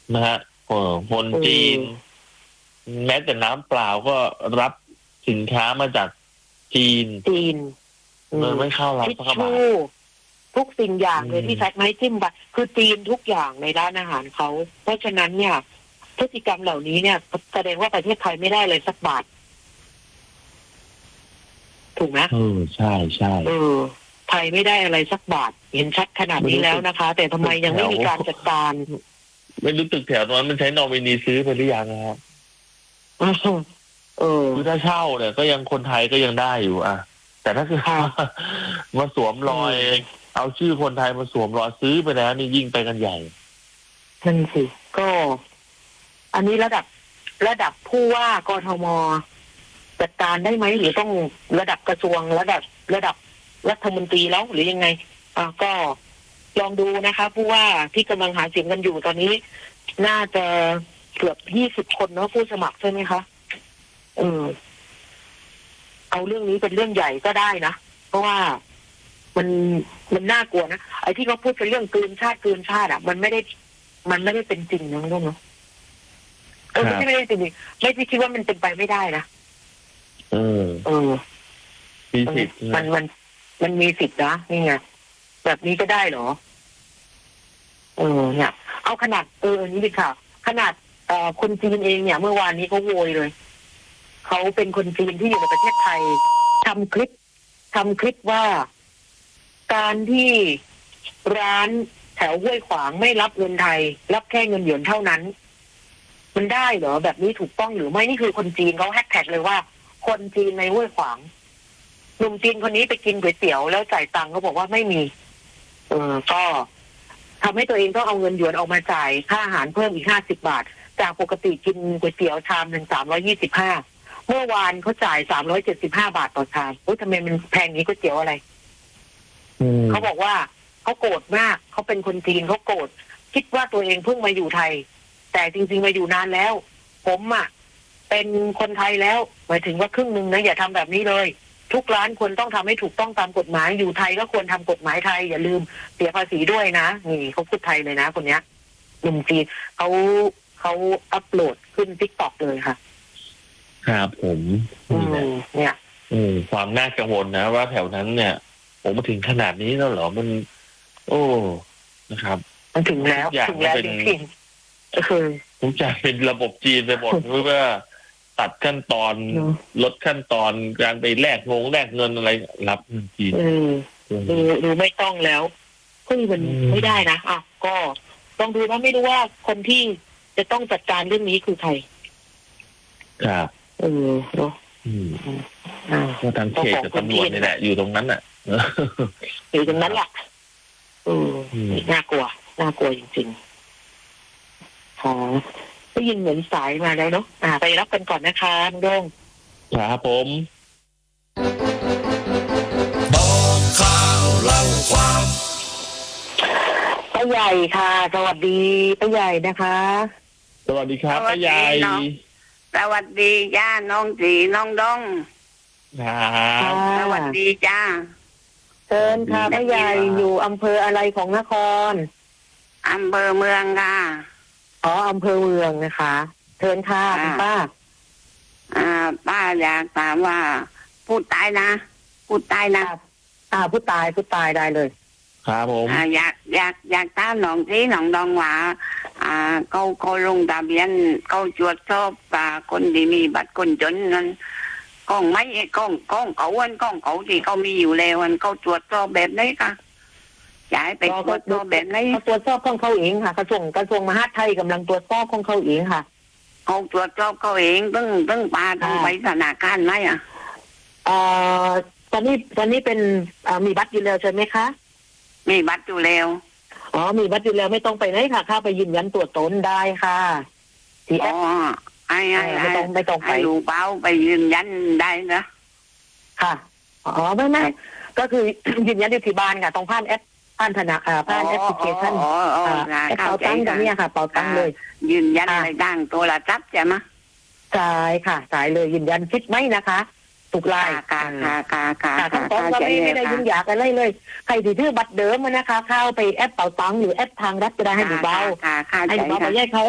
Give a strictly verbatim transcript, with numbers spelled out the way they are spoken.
นะฮะคนจีนแม้แต่น้ำเปล่าก็รับสินค้ามาจากจีนจีนมันไม่เข้ารับสักบาททุกสิ่งอย่างเลยที่แฟกไม่จิ้มไปคือจีนทุกอย่างในร้านอาหารเขาเพราะฉะนั้นเนี่ยพฤติกรรมเหล่านี้เนี่ยแสดงว่าประเทศไทยไม่ได้เลยสักบาทถูกไหมเออใช่ใช่เออไทยไม่ได้อะไรสักบาทเห็นชัดขนาดนี้แล้วนะคะแต่ทำไมยังไม่มีการจัดการไม่รู้ตึกแถวนั้นมันใช้นอมินีซื้อไปหรือยังนะครับเออคือถ้าเช่าเนี่ยก็ยังคนไทยก็ยังได้อยู่อ่ะแต่ถ้าคือมาสวมรอยเอาชื่อคนไทยมาสวมรอยซื้อไปแล้วนี่ยิ่งไปกันใหญ่นั่นสิก็อันนี้ระดับระดับผู้ว่ากทมจัดการได้ไหมหรือต้องระดับกระทรวงระดับระดับรัฐมนตรีแล้วหรือยังไงอ่ะก็ลองดูนะคะผู้ว่าที่กำลังหาเสียงกันอยู่ตอนนี้น่าจะเกือบยี่สิบคนเนาะผู้สมัครใช่ไหมคะเออเอาเรื่องนี้เป็นเรื่องใหญ่ก็ได้นะเพราะว่ามันมันน่ากลัวนะไอ้ที่เขาพูดเป็นเรื่องกลืนชาติกลืนชาติอ่ะมันไม่ได้มันไม่ได้เป็นจริงนะน้องเนาะเออไม่ได้จริงไม่ได้คิดว่ามันเป็นไปไม่ได้นะเออเออมีสิทธิ์มันมันมันมีสิทธิ์นะนี่ไงแบบนี้ก็ได้เหรอเออเนี่ยเอาขนาดเออนี่ดิค่ะขนาดเอ่อคนจีนเองเนี่ยเมื่อวานนี้เขาโวยเลยเขาเป็นคนจีนที่อยู่ในประเทศไทยทำคลิปทำคลิปว่าการที่ร้านแถวห้วยขวางไม่รับเงินไทยรับแค่เงินหยวนเท่านั้นมันได้เหรอแบบนี้ถูกต้องหรือไม่นี่คือคนจีนเขาแฮชแท็กเลยว่าคนจีนในห้วยขวางหนุ่มจีนคนนี้ไปกินก๋วยเตี๋ยวแล้วจ่ายตังค์เขาบอกว่าไม่มีเออก็ทำให้ตัวเองต้องเอาเงินหยวนออกมาจ่ายค่าอาหารเพิ่มอีกห้าสิบบาทจากปกติกินก๋วยเตี๋ยวชามหนึ่งสามร้อยยี่สิบห้าเมื่อวานเขาจ่ายสามร้อยเจ็ดสิบห้าบาทต่อชามอุ๊ยทำไมมันแพงนี้ก๋วยเตี๋ยวอะไรเขาบอกว่าเขาโกรธมากเขาเป็นคนจีนเขาโกรธคิดว่าตัวเองเพิ่งมาอยู่ไทยแต่จริงๆมาอยู่นานแล้วผมอ่ะเป็นคนไทยแล้วหมายถึงว่าครึ่งนึงนะอย่าทำแบบนี้เลยทุกร้านควรต้องทำให้ถูกต้องตามกฎหมายอยู่ไทยก็ควรทำกฎหมายไทยอย่าลืมเสียภาษีด้วยนะนี่เขาพูดไทยเลยนะคนเนี้ยหนุ่มจีนเขาเขาอัปโหลดขึ้น TikTok เลยค่ะครับผมเนี่ยอืมความน่ากังวลนะว่าแถวนั้นเนี่ยผมมาถึงขนาดนี้แล้วเหรอมันโอ้นะครับมันถึงแล้วถึงแล้วจริงๆคือทุกอย่างเป็นระบบจีนไปหมดเพราะว่าตัดขั้นตอนลดขั้นตอนการไปแลกงงแลกเงินอะไรรับเงินจีนหรือหรือไม่ต้องแล้วก็มันไม่ได้นะอ่ะก็ต้องดูว่าไม่รู้ว่าคนที่จะต้องจัดการเรื่องนี้คือใครครับเออเนาะก็ทางเขตกับตำรวจนี่แหละอยู่ตรงนั้นอ่ะอยู่ตรงนั้นแหละเออน่ากลัวน่ากลัวจริงๆค่ะได้ยินเหมือนสายมาแล้วเนาะอ่าไปรับกันก่อนนะคะน้องโด่งครับผมบอกข่าวเล่าความป้าใหญ่ค่ะสวัสดีป้าใหญ่นะคะสวัสดีครับป้าใหญ่สวัสดีจ้าน้องจีน้องดงครับสวัสดีจ้าเชิญค่ะป้าใหญ่อยู่อำเภออะไรของนครอำเภอเมืองค่ะอ๋ออำเภอเมืองนะคะเชิญค่ะคุณป้าอ่าป้าอยากถามว่าพูดตายนะพูดตายนะอ่าพูดตายพูดตายได้เลยครับผมอ่าอยากอยากอยากถามน้องจีน้องดงว่าอ่าเขาเขาลงทะเบียนเขาตรวจสอบอ่าคนที่มีบัตรคนจนนั้นกล้องไม่กล้องกล้องเขาวันกล้องเขาที่เขามีอยู่แล้ววันเขาตรวจสอบแบบไหนคะอยากให้ไปตรวจสอบแบบไหนเขาตรวจสอบของเขาเองค่ะกระทรวงกระทรวงมหาดไทยกำลังตรวจสอบของเขาเองค่ะเขาตรวจสอบเขาเองต้องต้องปาต้องไปธนาคารไหมอ่ะเอ่อตอนนี้ตอนนี้เป็นมีบัตรอยู่แล้วใช่ไหมคะมีบัตรอยู่แล้วอ๋อมีบัตรอยู่แล้วไม่ต้องไปไหนค่ะเข้าไปยืนยันตัวตนได้ค่ะที่แอปไอ้ไอ้ไม่ต้องไม่ต้องไปดูเป้าไปยืนยันได้นะค่ะอ๋อไม่ไม่ก็คือยืนยันที่บ้านค่ะต้องผ่านแอปผ่านธนาคารผ่านแอปพลิเคชันแอปเป๋าตังค์แบบนี้ค่ะเป๋าตังค์เลยยืนยันในด้านตัวละจับใช่ไหมใช่ค่ะสายเลยยืนยันคิดไหมนะคะถูกลายกา กา กา กาขั้นตอนก็ไม่ไม่ได้ยุ่งยากอะไรเลยใครที่ถือบัตรเดิมนะคะเข้าไปแอปเป๋าตังค์หรือแอปทางรัฐก็ได้ให้ดูเบาให้ดูเบาไปแยกเขา